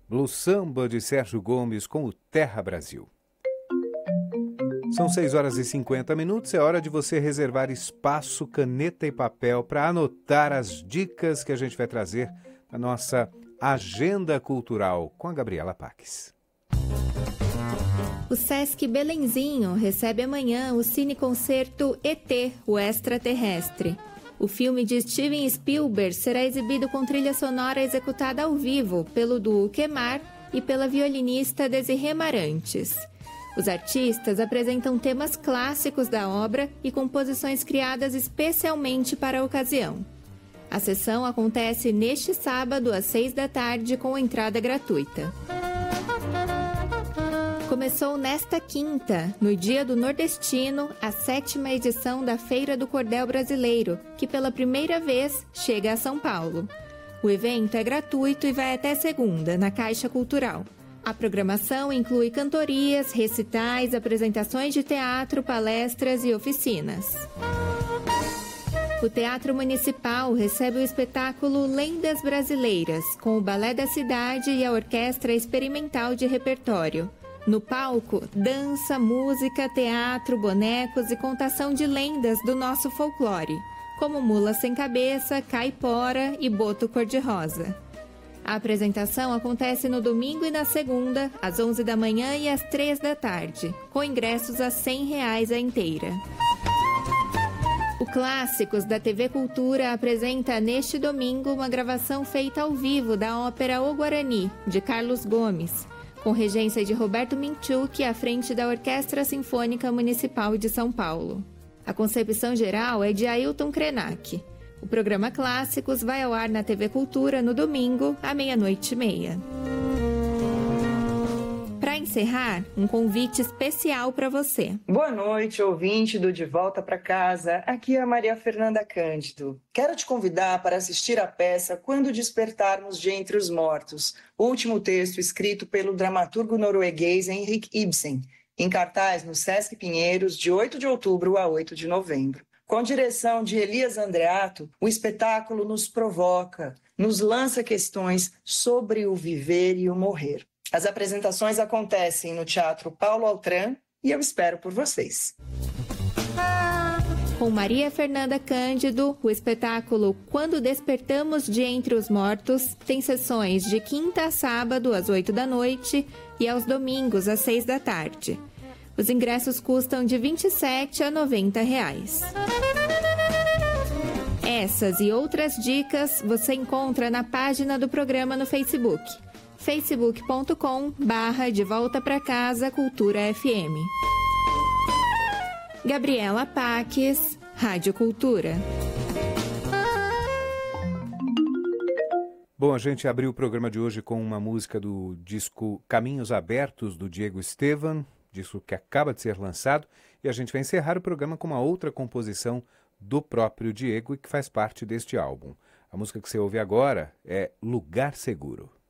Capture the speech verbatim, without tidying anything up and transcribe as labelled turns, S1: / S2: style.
S1: Blue Samba de Sérgio Gomes com o Terra Brasil. São seis horas e cinquenta minutos, é hora de você reservar espaço, caneta e papel para anotar as dicas que a gente vai trazer na nossa Agenda Cultural com a Gabriela Paques.
S2: O Sesc Belenzinho recebe amanhã o cineconcerto E T, o Extraterrestre. O filme de Steven Spielberg será exibido com trilha sonora executada ao vivo pelo duo Quemar e pela violinista Desirê Marantes. Os artistas apresentam temas clássicos da obra e composições criadas especialmente para a ocasião. A sessão acontece neste sábado, às seis da tarde, com entrada gratuita. Começou nesta quinta, no Dia do Nordestino, a sétima edição da Feira do Cordel Brasileiro, que pela primeira vez chega a São Paulo. O evento é gratuito e vai até segunda, na Caixa Cultural. A programação inclui cantorias, recitais, apresentações de teatro, palestras e oficinas. O Teatro Municipal recebe o espetáculo Lendas Brasileiras, com o Balé da Cidade e a Orquestra Experimental de Repertório. No palco, dança, música, teatro, bonecos e contação de lendas do nosso folclore, como Mula Sem Cabeça, Caipora e Boto Cor-de-Rosa. A apresentação acontece no domingo e na segunda, às onze da manhã e às três da tarde, com ingressos a cem reais a inteira. O Clássicos da T V Cultura apresenta neste domingo uma gravação feita ao vivo da ópera O Guarani, de Carlos Gomes, com regência de Roberto Minchuk à frente da Orquestra Sinfônica Municipal de São Paulo. A concepção geral é de Ailton Krenak. O programa Clássicos vai ao ar na T V Cultura no domingo, à meia-noite e meia. Para encerrar, um convite especial para você.
S3: Boa noite, ouvinte do De Volta para Casa. Aqui é a Maria Fernanda Cândido. Quero te convidar para assistir a peça Quando Despertarmos de Entre os Mortos, o último texto escrito pelo dramaturgo norueguês Henrik Ibsen, em cartaz no Sesc Pinheiros, de oito de outubro a oito de novembro. Com direção de Elias Andreato, o espetáculo nos provoca, nos lança questões sobre o viver e o morrer. As apresentações acontecem no Teatro Paulo Altran e eu espero por vocês.
S2: Com Maria Fernanda Cândido, o espetáculo Quando Despertamos de Entre os Mortos tem sessões de quinta a sábado às oito da noite e aos domingos às seis da tarde. Os ingressos custam de vinte e sete a noventa reais. Essas e outras dicas você encontra na página do programa no Facebook, facebook ponto com barra De Volta Pra Casa Cultura F M. Gabriela Paques, Rádio Cultura.
S1: Bom, a gente abriu o programa de hoje com uma música do disco Caminhos Abertos, do Diego Estevan, disco que acaba de ser lançado, e a gente vai encerrar o programa com uma outra composição do próprio Diego e que faz parte deste álbum. A música que você ouve agora é Lugar Seguro.